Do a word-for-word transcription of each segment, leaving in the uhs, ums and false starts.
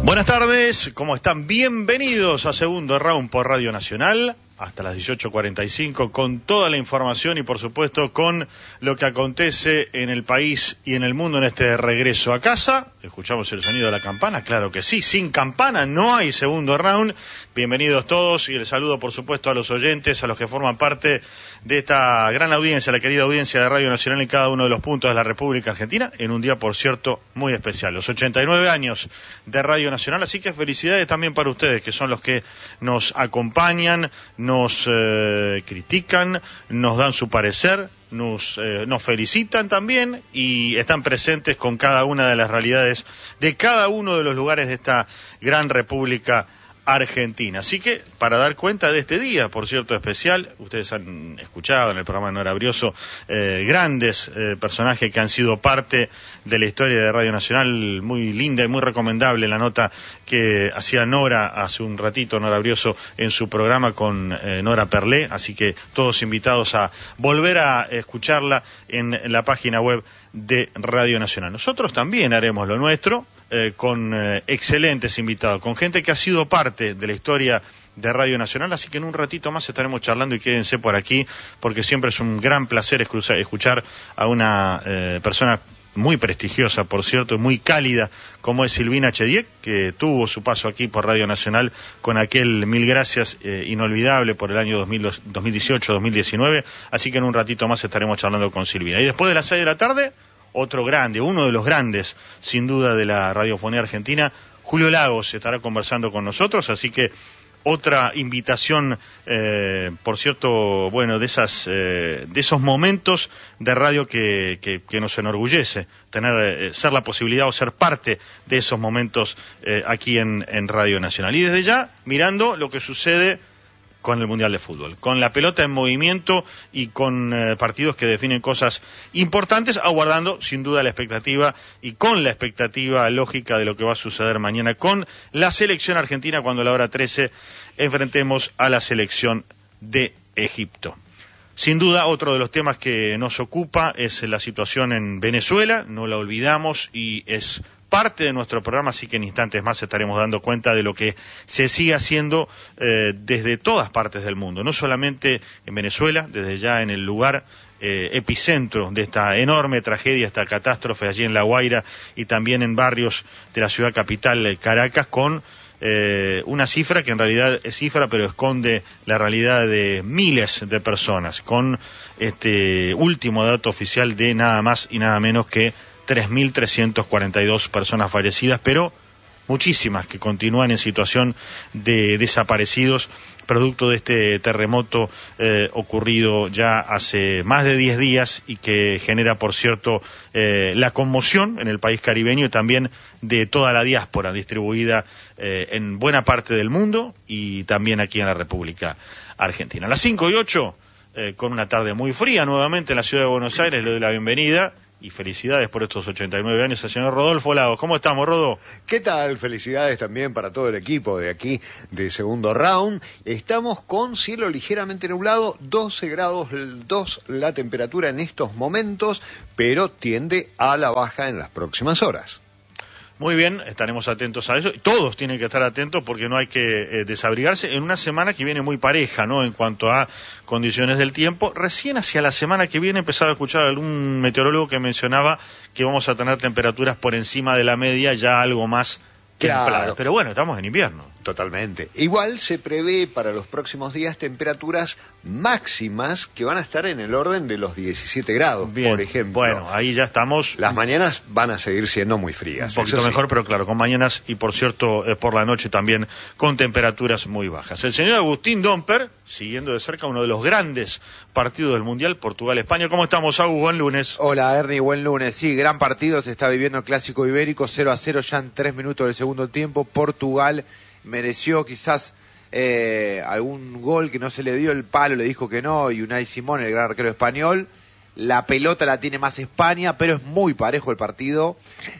Buenas tardes, ¿cómo están? Bienvenidos a Segundo Round por Radio Nacional, hasta las dieciocho cuarenta y cinco, con toda la información y por supuesto con lo que acontece en el país y en el mundo en este regreso a casa. ¿Escuchamos el sonido de la campana? Claro que sí, sin campana no hay Segundo Round. Bienvenidos todos y el saludo por supuesto a los oyentes, a los que forman parte de esta gran audiencia, la querida audiencia de Radio Nacional en cada uno de los puntos de la República Argentina, en un día, por cierto, muy especial, los ochenta y nueve años de Radio Nacional, así que felicidades también para ustedes, que son los que nos acompañan, nos eh, critican, nos dan su parecer, nos, eh, nos felicitan también y están presentes con cada una de las realidades de cada uno de los lugares de esta gran República Argentina. Así que, para dar cuenta de este día, por cierto, especial, ustedes han escuchado en el programa de Nora Brioso eh, grandes eh, personajes que han sido parte de la historia de Radio Nacional, muy linda y muy recomendable la nota que hacía Nora hace un ratito, Nora Brioso, en su programa con eh, Nora Perlé, así que todos invitados a volver a escucharla en, en la página web de Radio Nacional. Nosotros también haremos lo nuestro, Eh, con eh, excelentes invitados, con gente que ha sido parte de la historia de Radio Nacional, así que en un ratito más estaremos charlando y quédense por aquí, porque siempre es un gran placer escuchar a una eh, persona muy prestigiosa, por cierto, muy cálida, como es Silvina Chediek, que tuvo su paso aquí por Radio Nacional con aquel Mil Gracias eh, inolvidable por el año dos mil dieciocho dos mil diecinueve, así que en un ratito más estaremos charlando con Silvina. Y después de las seis de la tarde, otro grande, uno de los grandes, sin duda, de la radiofonía argentina, Julio Lagos, estará conversando con nosotros, así que otra invitación, eh, por cierto, bueno, de esas, eh, de esos momentos de radio que, que, que nos enorgullece, tener, eh, ser la posibilidad o ser parte de esos momentos eh, aquí en, en Radio Nacional. Y desde ya, mirando lo que sucede con el Mundial de Fútbol, con la pelota en movimiento y con eh, partidos que definen cosas importantes, aguardando sin duda la expectativa y con la expectativa lógica de lo que va a suceder mañana con la selección argentina cuando a la hora trece enfrentemos a la selección de Egipto. Sin duda, otro de los temas que nos ocupa es la situación en Venezuela, no la olvidamos y es parte de nuestro programa, así que en instantes más estaremos dando cuenta de lo que se sigue haciendo eh, desde todas partes del mundo, no solamente en Venezuela, desde ya en el lugar eh, epicentro de esta enorme tragedia, esta catástrofe allí en La Guaira y también en barrios de la ciudad capital, Caracas, con eh, una cifra que en realidad es cifra, pero esconde la realidad de miles de personas, con este último dato oficial de nada más y nada menos que tres mil trescientas cuarenta y dos personas fallecidas, pero muchísimas que continúan en situación de desaparecidos, producto de este terremoto eh, ocurrido ya hace más de diez días y que genera, por cierto, eh, la conmoción en el país caribeño y también de toda la diáspora distribuida eh, en buena parte del mundo y también aquí en la República Argentina. A las cinco y ocho, eh, con una tarde muy fría nuevamente en la ciudad de Buenos Aires, le doy la bienvenida. Y felicidades por estos ochenta y nueve años al señor Rodolfo Lagos. ¿Cómo estamos, Rodo? ¿Qué tal? Felicidades también para todo el equipo de aquí de Segundo Round. Estamos con cielo ligeramente nublado, doce grados dos la temperatura en estos momentos, pero tiende a la baja en las próximas horas. Muy bien, estaremos atentos a eso. Todos tienen que estar atentos porque no hay que eh, desabrigarse en una semana que viene muy pareja, ¿no? En cuanto a condiciones del tiempo. Recién hacia la semana que viene he empezado a escuchar a algún meteorólogo que mencionaba que vamos a tener temperaturas por encima de la media, ya algo más templadas. Claro. Pero bueno, estamos en invierno. Totalmente. Igual se prevé para los próximos días temperaturas máximas que van a estar en el orden de los diecisiete grados, bien, por ejemplo. Bueno, ahí ya estamos. Las mañanas van a seguir siendo muy frías. Un poquito mejor, sí, pero claro, con mañanas y por cierto eh, por la noche también con temperaturas muy bajas. El señor Agustín Domper, siguiendo de cerca uno de los grandes partidos del Mundial, Portugal-España. ¿Cómo estamos, Agus? Buen lunes. Hola, Ernie, buen lunes. Sí, gran partido, se está viviendo el Clásico Ibérico, cero a cero ya en tres minutos del segundo tiempo. Portugal mereció quizás eh, algún gol que no se le dio, el palo le dijo que no, y Unai Simón, el gran arquero español. La pelota la tiene más España, pero es muy parejo el partido.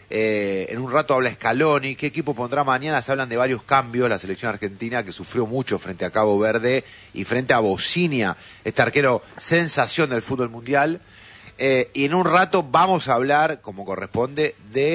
Eh, en un rato habla Scaloni. ¿Qué equipo pondrá mañana? Se hablan de varios cambios. La selección argentina que sufrió mucho frente a Cabo Verde y frente a Bocinia, este arquero sensación del fútbol mundial. Eh, y en un rato vamos a hablar, como corresponde, de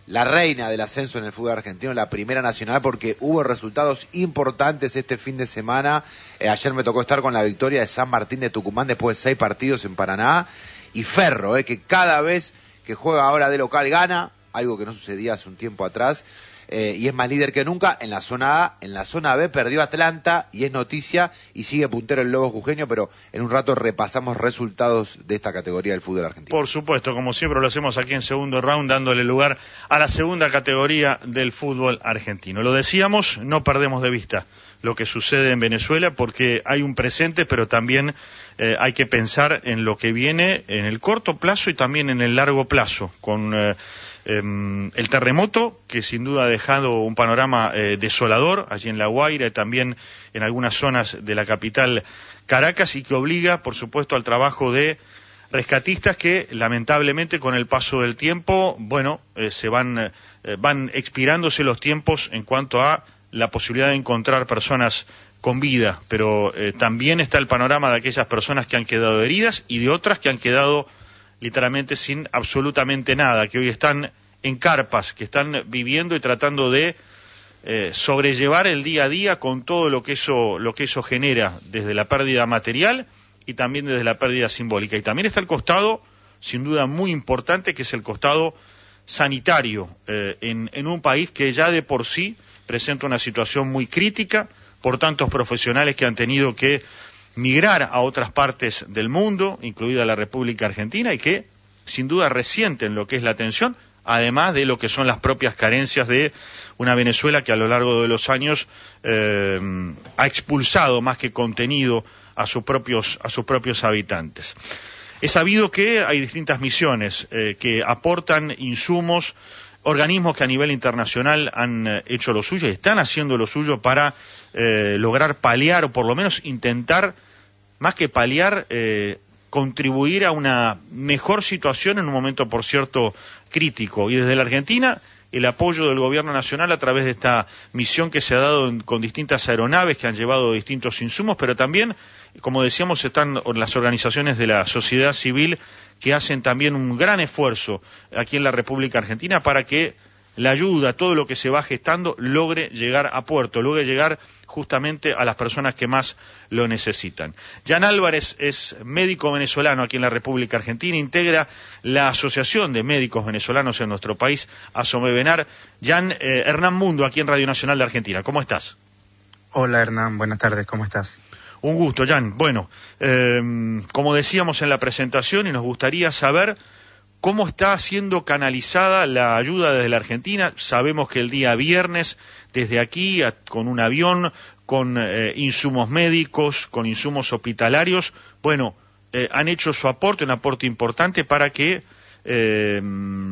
la reina del ascenso en el fútbol argentino, la Primera Nacional, porque hubo resultados importantes este fin de semana. Eh, ayer me tocó estar con la victoria de San Martín de Tucumán después de seis partidos en Paraná, y Ferro, eh, que cada vez que juega ahora de local gana, algo que no sucedía hace un tiempo atrás, eh, y es más líder que nunca en la zona A. En la zona B perdió Atlanta y es noticia, y sigue puntero el Lobo Jujeño, pero en un rato repasamos resultados de esta categoría del fútbol argentino. Por supuesto, como siempre lo hacemos aquí en Segundo Round, dándole lugar a la segunda categoría del fútbol argentino. Lo decíamos, no perdemos de vista lo que sucede en Venezuela, porque hay un presente, pero también eh, hay que pensar en lo que viene en el corto plazo y también en el largo plazo, con eh, eh, el terremoto, que sin duda ha dejado un panorama eh, desolador allí en La Guaira y también en algunas zonas de la capital Caracas, y que obliga, por supuesto, al trabajo de rescatistas que, lamentablemente, con el paso del tiempo, bueno, eh, se van, eh, van expirándose los tiempos en cuanto a la posibilidad de encontrar personas con vida, pero eh, también está el panorama de aquellas personas que han quedado heridas y de otras que han quedado literalmente sin absolutamente nada, que hoy están en carpas, que están viviendo y tratando de eh, sobrellevar el día a día con todo lo que eso, lo que eso genera, desde la pérdida material y también desde la pérdida simbólica. Y también está el costado, sin duda muy importante, que es el costado sanitario, eh, en, en un país que ya de por sí presenta una situación muy crítica por tantos profesionales que han tenido que migrar a otras partes del mundo, incluida la República Argentina, y que sin duda resienten lo que es la tensión, además de lo que son las propias carencias de una Venezuela que a lo largo de los años eh, ha expulsado más que contenido a sus propios, a sus propios habitantes. Es sabido que hay distintas misiones eh, que aportan insumos, organismos que a nivel internacional han eh, hecho lo suyo y están haciendo lo suyo para eh, lograr paliar, o por lo menos intentar, más que paliar, eh, contribuir a una mejor situación en un momento, por cierto, crítico. Y desde la Argentina, el apoyo del gobierno nacional a través de esta misión que se ha dado en, con distintas aeronaves que han llevado distintos insumos, pero también, como decíamos, están las organizaciones de la sociedad civil que hacen también un gran esfuerzo aquí en la República Argentina para que la ayuda, todo lo que se va gestando, logre llegar a puerto, logre llegar justamente a las personas que más lo necesitan. Jan Álvarez es médico venezolano aquí en la República Argentina, integra la Asociación de Médicos Venezolanos en nuestro país, ASOMEVENAR. Jan, eh, Hernán Mundo, aquí en Radio Nacional de Argentina. ¿Cómo estás? Hola Hernán, buenas tardes, ¿cómo estás? Un gusto, Jan. Bueno, eh, como decíamos en la presentación, y nos gustaría saber cómo está siendo canalizada la ayuda desde la Argentina. Sabemos que el día viernes, desde aquí, a, con un avión, con eh, insumos médicos, con insumos hospitalarios, bueno, eh, han hecho su aporte, un aporte importante para que eh,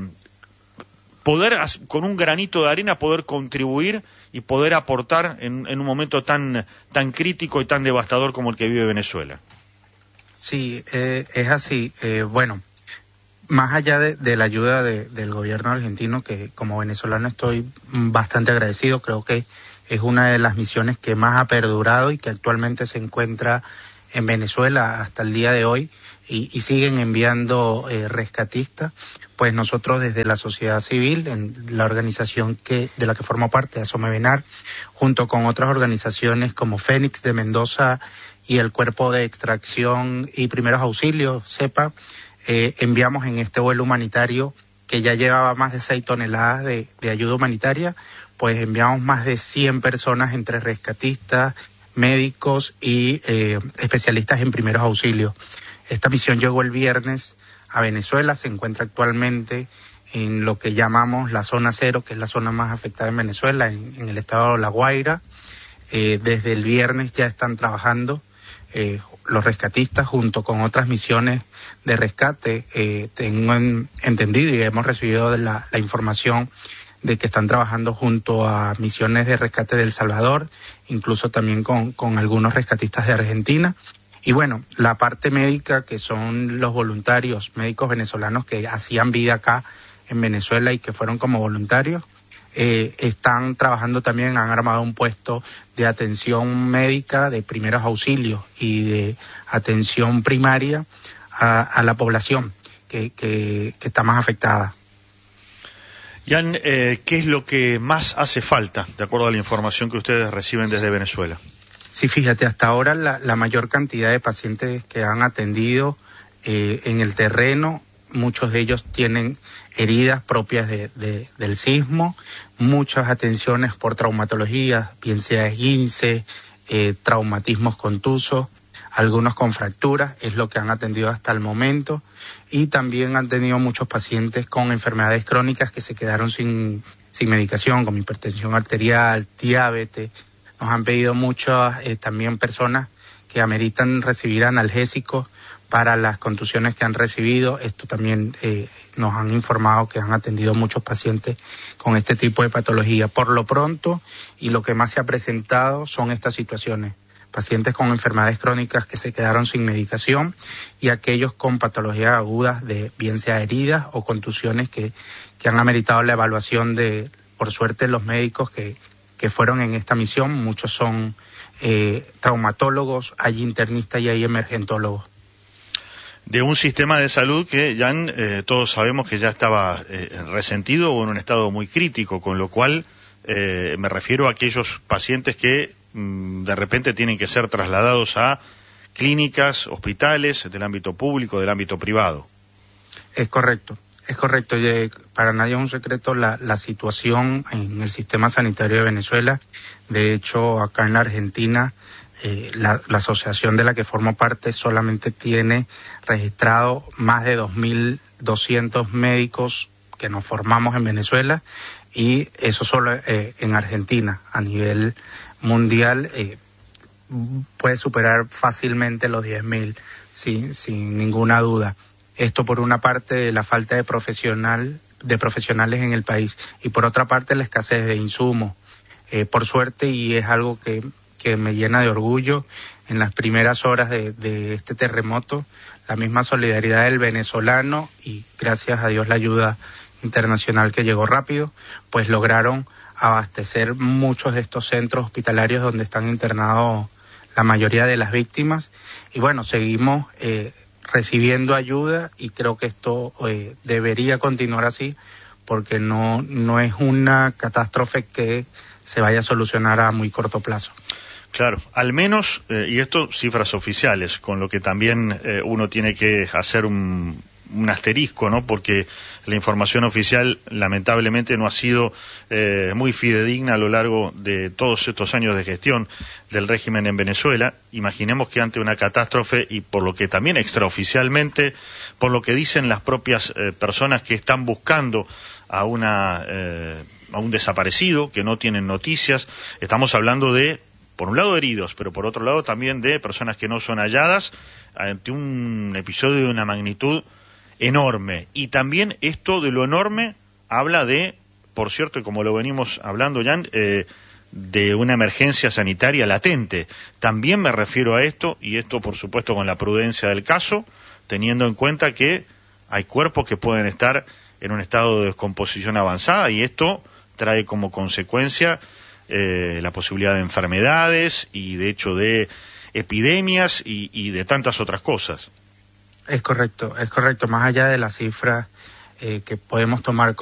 poder, con un granito de arena, poder contribuir y poder aportar en, en un momento tan, tan crítico y tan devastador como el que vive Venezuela. Sí, eh, es así. Eh, bueno, más allá de, de la ayuda de, del gobierno argentino, que como venezolano estoy bastante agradecido, creo que es una de las misiones que más ha perdurado y que actualmente se encuentra en Venezuela hasta el día de hoy, y, y siguen enviando eh, rescatistas. Pues nosotros desde la sociedad civil, en la organización que de la que formo parte, ASOMEVENAR, junto con otras organizaciones como Fénix de Mendoza y el Cuerpo de Extracción y Primeros Auxilios, CEPA, eh, enviamos en este vuelo humanitario que ya llevaba más de seis toneladas de, de ayuda humanitaria, pues enviamos más de cien personas entre rescatistas, médicos y eh, especialistas en primeros auxilios. Esta misión llegó el viernes a Venezuela, se encuentra actualmente en lo que llamamos la zona cero, que es la zona más afectada en Venezuela, en, en el estado de La Guaira. Eh, desde el viernes ya están trabajando eh, los rescatistas junto con otras misiones de rescate. Eh, tengo en, entendido y hemos recibido la, la información de que están trabajando junto a misiones de rescate de El Salvador, incluso también con, con algunos rescatistas de Argentina. Y bueno, la parte médica, que son los voluntarios médicos venezolanos que hacían vida acá en Venezuela y que fueron como voluntarios, eh, están trabajando también, han armado un puesto de atención médica, de primeros auxilios y de atención primaria a, a la población que, que, que está más afectada. Jan, eh, ¿qué es lo que más hace falta, de acuerdo a la información que ustedes reciben desde Venezuela? Sí, fíjate, hasta ahora la, la mayor cantidad de pacientes que han atendido eh, en el terreno, muchos de ellos tienen heridas propias de, de, del sismo, muchas atenciones por traumatología, bien sea esguince, eh, traumatismos contusos, algunos con fracturas, es lo que han atendido hasta el momento, y también han tenido muchos pacientes con enfermedades crónicas que se quedaron sin, sin medicación, como hipertensión arterial, diabetes. Nos han pedido muchas eh, también personas que ameritan recibir analgésicos para las contusiones que han recibido. Esto también eh, nos han informado que han atendido muchos pacientes con este tipo de patología. Por lo pronto, y lo que más se ha presentado son estas situaciones. Pacientes con enfermedades crónicas que se quedaron sin medicación y aquellos con patologías agudas de bien sea heridas o contusiones que, que han ameritado la evaluación de, por suerte, los médicos que, que fueron en esta misión. Muchos son eh, traumatólogos, hay internistas y hay emergentólogos. De un sistema de salud que ya eh, todos sabemos que ya estaba eh, resentido o en un estado muy crítico, con lo cual eh, me refiero a aquellos pacientes que de repente tienen que ser trasladados a clínicas, hospitales, del ámbito público, del ámbito privado. Es correcto, es correcto. Para nadie es un secreto la, la situación en el sistema sanitario de Venezuela. De hecho, acá en la Argentina, eh, la, la asociación de la que formo parte solamente tiene registrado más de dos mil doscientos médicos que nos formamos en Venezuela, y eso solo eh, en Argentina. A nivel mundial eh, puede superar fácilmente los diez mil, sin, sin ninguna duda. Esto por una parte la falta de profesional de profesionales en el país, y por otra parte la escasez de insumos. Eh, por suerte, y es algo que, que me llena de orgullo, en las primeras horas de, de este terremoto, la misma solidaridad del venezolano y gracias a Dios la ayuda internacional que llegó rápido, pues lograron abastecer muchos de estos centros hospitalarios donde están internados la mayoría de las víctimas. Y bueno, seguimos eh, recibiendo ayuda, y creo que esto eh, debería continuar así, porque no, no es una catástrofe que se vaya a solucionar a muy corto plazo. Claro, al menos, eh, y esto cifras oficiales, con lo que también eh, uno tiene que hacer un, un asterisco, ¿no? Porque la información oficial lamentablemente no ha sido eh, muy fidedigna a lo largo de todos estos años de gestión del régimen en Venezuela. Imaginemos que ante una catástrofe, y por lo que también extraoficialmente, por lo que dicen las propias eh, personas que están buscando a una eh, a un desaparecido, que no tienen noticias, estamos hablando de, por un lado, heridos, pero por otro lado también de personas que no son halladas ante un episodio de una magnitud enorme. Y también esto de lo enorme habla de, por cierto, y como lo venimos hablando, Jan, eh, de una emergencia sanitaria latente. También me refiero a esto, y esto por supuesto con la prudencia del caso, teniendo en cuenta que hay cuerpos que pueden estar en un estado de descomposición avanzada, y esto trae como consecuencia eh, la posibilidad de enfermedades y de hecho de epidemias y, y de tantas otras cosas. Es correcto, es correcto. Más allá de las cifras eh, que podemos tomar